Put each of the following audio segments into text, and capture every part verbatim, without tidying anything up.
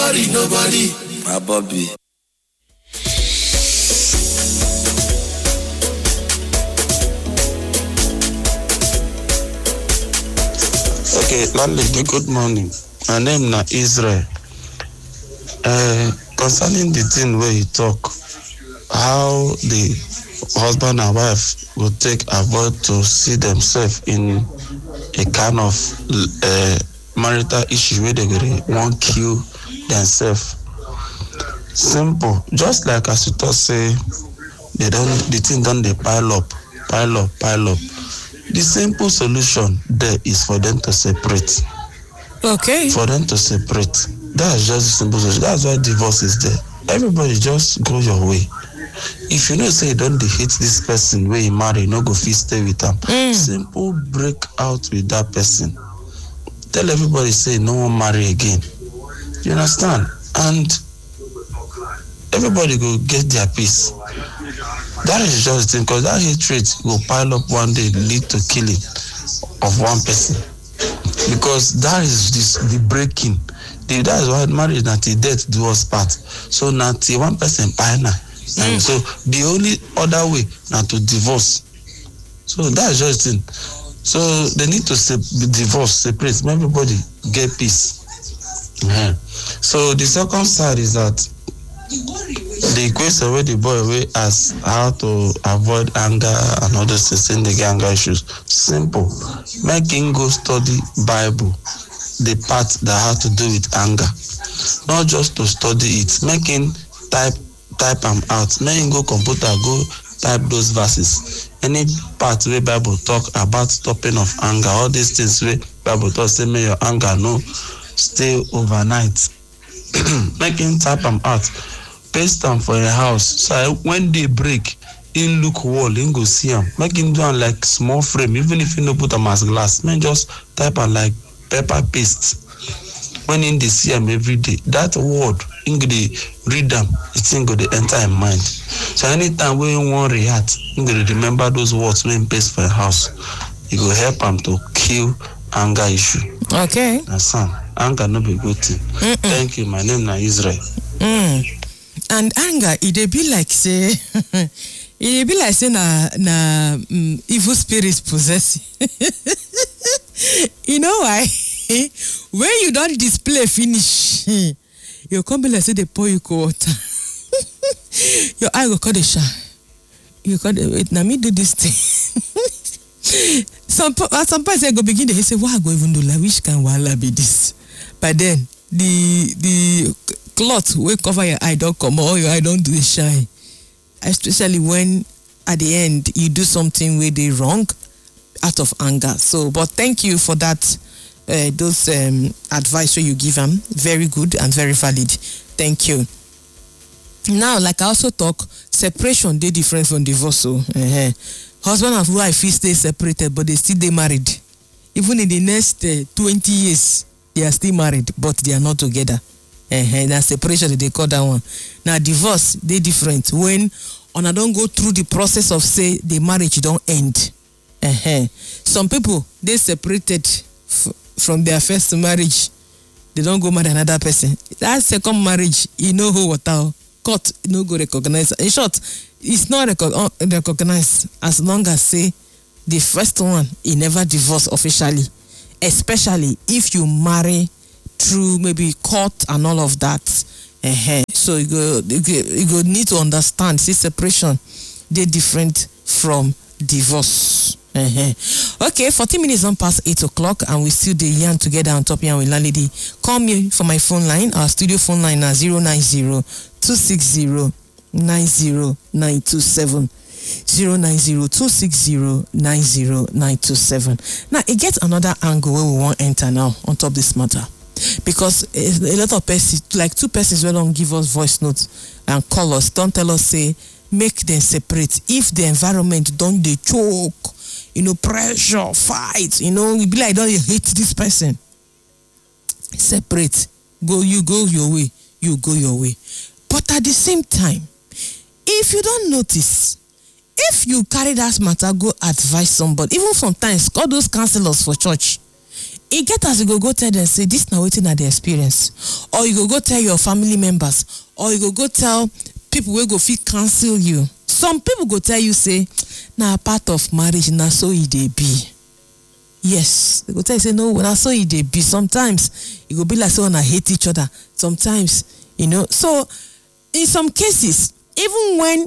nobody, nobody. My Bobby. Okay, landlady, good morning. My name na Israel. Uh, concerning the thing where you talk, how the husband and wife will take avoid to see themselves in a kind of uh, marital issue where they want to kill themselves. Simple, just like as you talk, say they don't, the thing don't they pile up, pile up, pile up. The simple solution there is for them to separate. Okay. For them to separate. That's just the simple solution. That's why divorce is there. Everybody just go your way. If you know say you don't hate this person where you marry, you no go fit stay with them. Mm. Simple break out with that person. Tell everybody say no one marry again. You understand? And everybody go get their peace. That is just the thing, because that hatred will pile up one day, lead to killing of one person. Because that is this, the breaking. The, that is why marriage not till death do us part. So not till one person partner. Mm. And so the only other way not to divorce. So that is just the thing. So they need to se- divorce, separate, everybody get peace. Yeah. So the second side is that the question where the boy way as how to avoid anger and other things in the anger issues. Simple. Make him go study Bible, the part that have to do with anger. Not just to study it. Make him type type them out. Make him go computer, go type those verses. Any part where Bible talk about stopping of anger, all these things where Bible talk say make your anger no stay overnight. Make him type them out. Paste them for a house. So when they break, in look wall, in go see them. Make him do them like small frame, even if you no put them as glass. Man, just type them like pepper paste. When in they see them every day, that word, in they read them, it's in go they enter in mind. So anytime when you want to react, you go remember those words when paste for a house. It will help them to kill anger issue. Okay. Now, son, anger no be good thing. Mm-mm. Thank you. My name na Israel. Mm. And anger, it be like say, it be like say na na um, evil spirits possess. You know why? When you don't display finish, you come be like say they pour you cold water. Your eye will cut the shine. You cut the wait. Now me do this thing. Some at some point I go begin to say, why I go even do like which can wala be this? But then the the cloth will cover your eye don't come or your eye don't do the shine. Especially when at the end you do something where they wrong out of anger. So, but thank you for that. Uh, those um, advice you give them, very good and very valid. Thank you. Now, like I also talk, separation they different from divorce. So, uh-huh. Husband and wife stay separated, but they still they married. Even in the next uh, twenty years, they are still married, but they are not together. Uh-huh. That's separation they call that one. Now, divorce they different when on I don't go through the process of say the marriage don't end. Uh-huh. Some people they separated f- from their first marriage, they don't go marry another person. That second marriage, you know who what out. Court no go recognize. In short, it's not reco- recognized as long as say the first one he never divorced officially, especially if you marry through maybe court and all of that. Uh-huh. So you go, you go, you go need to understand. See, separation they different from divorce. Uh-huh. Okay, fourteen minutes on past eight o'clock, and we still the yarn together on top here with Landlady. Call me for my phone line. Our studio phone line is zero nine zero two six zero nine zero nine two seven. zero nine zero two six zero nine zero nine two seven. Now, it gets another angle where we want to enter now on top of this matter. Because a lot of persons, like two persons, will don't give us voice notes and call us, don't tell us, say, make them separate. If the environment don't they choke, you know, pressure, fight, you know, we be like, don't you hate this person? Separate. Go, you go your way, you go your way. But at the same time, if you don't notice, if you carry that matter, go advise somebody, even sometimes call those counselors for church. e get as you go go tell them say this na wetin I dey experience, or you go go tell your family members, or you go go tell people wey go fit counsel you. Some people go tell you say na part of marriage, na so e dey be. Yes, they go tell you say no, na so e dey be. Sometimes e go be like say una hate each other. Sometimes, you know. So in some cases, even when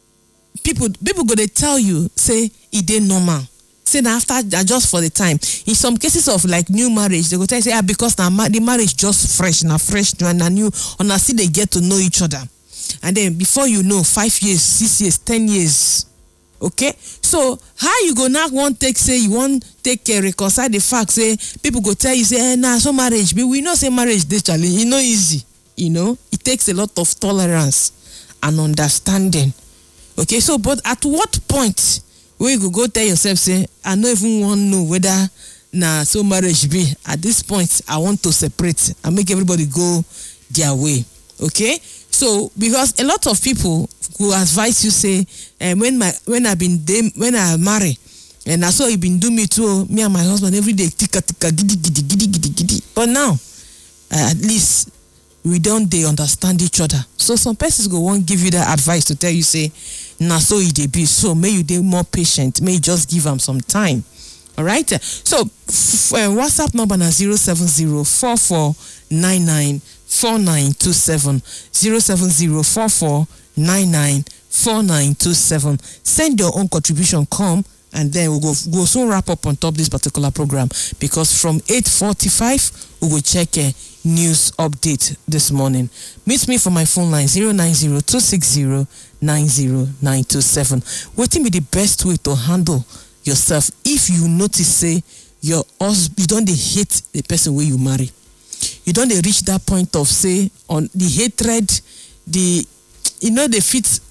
people people go dey tell you say e dey normal, say na after just for the time. In some cases of like new marriage, they go tell you say ah, because na ma- the marriage just fresh, na fresh, na new, una still dey get to know each other, and then before you know, five years, six years, ten years. Okay, so how you go now want take say you want take uh, reconcile the fact say people go tell you say eh, nah so marriage, but we know say marriage dey challenge, e no easy, you know, it takes a lot of tolerance and understanding. Okay, so but at what point where you go go tell yourself say I no even want know whether na so marriage be, at this point I want to separate and make everybody go their way. Okay, so because a lot of people who advise you say uh, when my when I been dem, when I marry, and I saw it been do me too, me and my husband every day tika tika giddy giddy giddy giddy giddy, but now uh, at least we don't they understand each other. So some persons go won't give you that advice to tell you say na so it dey be, so may you dey more patient, may you just give them some time. All right, so f- uh, WhatsApp number na zero seven zero four four nine nine four nine two seven, zero seven zero four four nine nine four nine two seven. Send your own contribution, come, and then we'll go, go soon wrap up on top this particular program, because from eight forty-five we will check a news update this morning. Meet me for my phone line zero nine zero two six zero nine zero nine two seven. What will be the best way to handle yourself if you notice say your husband, you don't dey hate the person where you marry, you don't dey reach that point of say on the hatred, the you know the fit,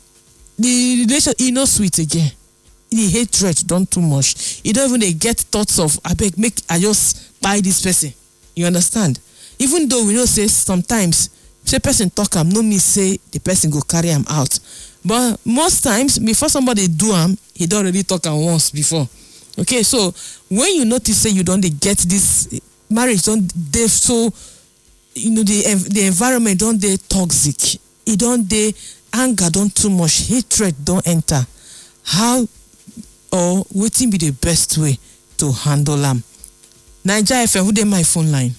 the relation e no sweet again, the hatred done too much, you don't even dey get thoughts of I beg make I just buy this person, you understand? Even though we know say sometimes say person talk am no mean say the person go carry am out, but most times before somebody do am, he don already talk am once before. Okay, so when you notice say you don't dey get this marriage, don't dey so, you know, the the environment don't dey toxic, e don't dey anger, don't too much, hatred don't enter, how or wetin be the best way to handle am? Naija F M, who dey my phone line?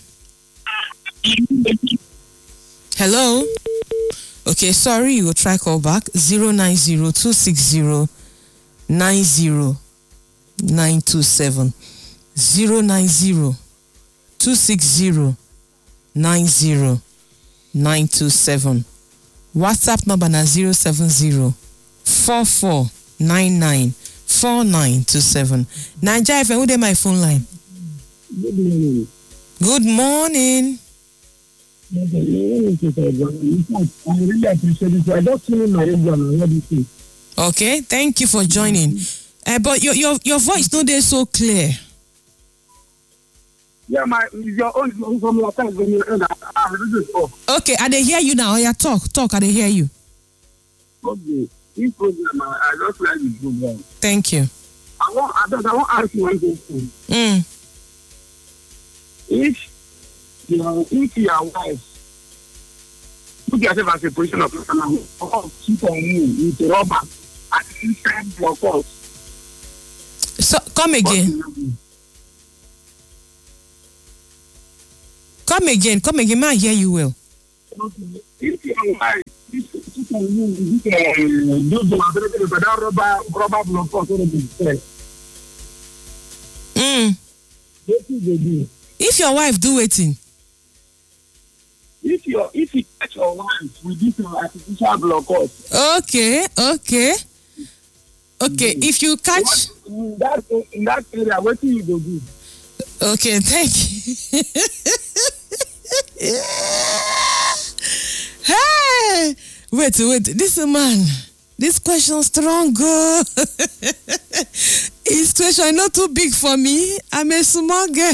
Hello. Okay, sorry, you will try call back zero nine zero two six zero nine zero nine two seven, zero nine zero two six zero nine zero nine two seven. WhatsApp number na zero seven zero four four nine nine four nine two seven. Naija F M, who dey my phone line? Good morning. Good morning. I really appreciate it. I just finished my exam and everything. Okay, thank you for joining. Uh, but your your your voice no dey so clear. Yeah, my your own from your time when you end up. Okay, I dey hear you now. Yeah, talk, talk. I dey hear you. Okay, this program I just like the program. Thank you. I want I don't I want to ask you one question. Mm. If your if your wife put yourself as a position of or cheat on you with rubber and inside your course. So come again. Come again. Come again. May I hear you well? Okay. If your wife cheat on you with uh, those that rubber rubber block course already said. Mm. What do they do? If your wife do wetin? If you if you catch your wife with this uh, artificial block course. Okay, okay. Okay, mm-hmm. If you catch what, in that in that area, what do you go do? Okay, thank you. Hey, wait, wait. This man, this question strong. Go. His question not too big for me. I'm a small girl.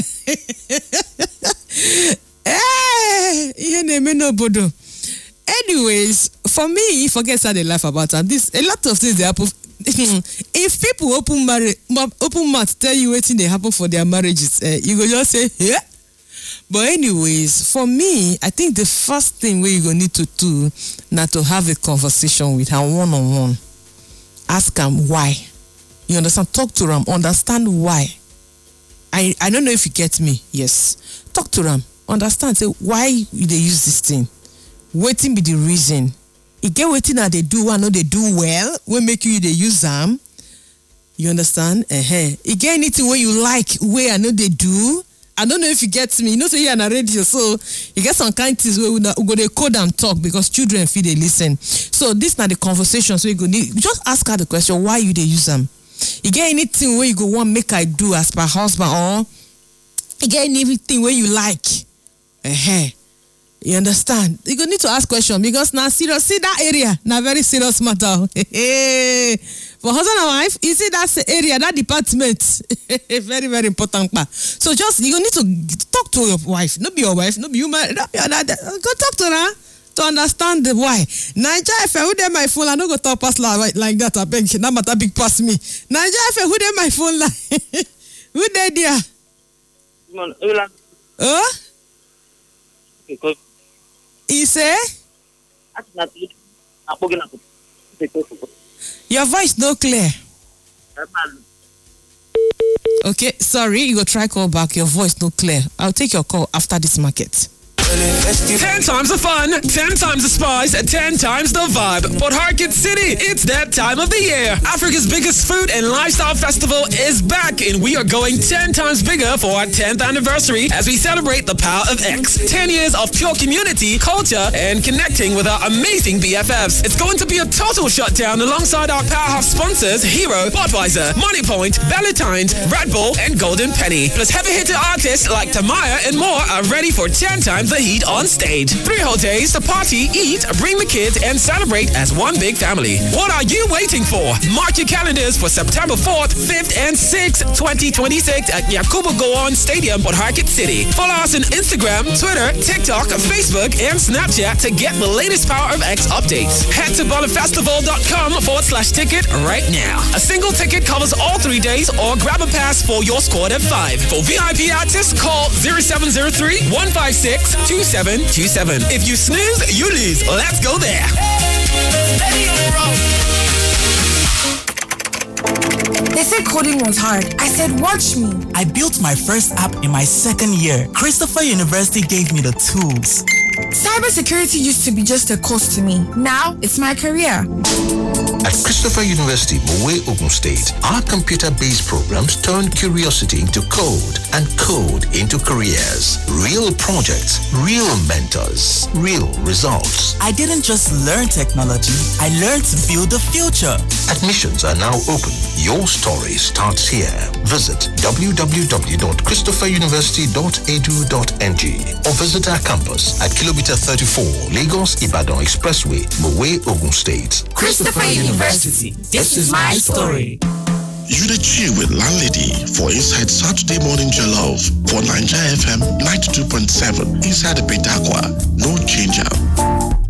Hey, you name no bodo. Anyways, for me, forget how they laugh about and this. A lot of things they happen. if people open marriage, open mouth tell you wetin dey happen for their marriages, eh, you go just say, yeah. But anyways, for me, I think the first thing we you go need to do na to have a conversation with her one on one. Ask am why. You understand? Talk to am. Understand why. I I don't know if you get me. Yes. Talk to am. Understand. Say why you dey use this thing. Wetin be the reason? E get wetin I dey do, I know they do well. We make you dey use am. You understand? Uh-huh. E get anything where you like, where I know they do. I don't know if you get me. You know, say you're on a radio, so you get some kind of things where we go to code and talk because children feel they listen. So this not the conversation. So you go need just ask her the question why you they use them. You get anything where you go want make I do as per husband, or you get anything where you like. Uh-huh. You understand? You go need to ask question because now serious see that area now very serious matter. For husband and wife, you see that area, that department, very, very important part. So just, you need to talk to your wife, not be your wife, not be you, man. Go talk to her to understand the why. Nigeria, if I who dey my phone, I don't go talk past like, like that, I beg, that matter big pass me. Nigeria, if I who dey my phone, like, who dey there? Huh? Because you say? Your voice no clear. Okay, sorry, you go try call back. Your voice no clear. I'll take your call after this market. Ten times the fun, ten times the spice, ten times the vibe. Port Harcourt City, it's that time of the year. Africa's biggest food and lifestyle festival is back, and we are going ten times bigger for our tenth anniversary as we celebrate the power of X. ten years of pure community, culture, and connecting with our amazing B F Fs. It's going to be a total shutdown alongside our powerhouse sponsors, Hero, Budweiser, Money Point, Valentine's, Red Bull, and Golden Penny. Plus heavy-hitter artists like Tamaya and more are ready for ten times the heat on stage. Three whole days to party, eat, bring the kids, and celebrate as one big family. What are you waiting for? Mark your calendars for September fourth, fifth, and sixth, twenty twenty-six at Yakubu Gowon Stadium, Port Harcourt City. Follow us on Instagram, Twitter, TikTok, Facebook, and Snapchat to get the latest Power of X updates. Head to bolifestival.com forward slash ticket right now. A single ticket covers all three days, or grab a pass for your squad at five. For V I P access, call zero seven zero three, one five six, two seven two seven. If you snooze, you lose. Let's go there. They said coding was hard. I said, watch me. I built my first app in my second year. Christopher University gave me the tools. Cybersecurity used to be just a course to me. Now it's my career. At Christopher University, Mowe, Ogun State, our computer-based programs turn curiosity into code and code into careers. Real projects, real mentors, real results. I didn't just learn technology, I learned to build the future. Admissions are now open. Your story starts here. Visit w w w dot christopher university dot e d u dot n g or visit our campus at Kilometer thirty-four, Lagos Ibadan Expressway, Mowe, Ogun State. Christopher University. This is my story. You the chill with Landlady for Inside Saturday Morning Jollof for Nigeria F M ninety-two point seven Inside the Petakwa. No change up.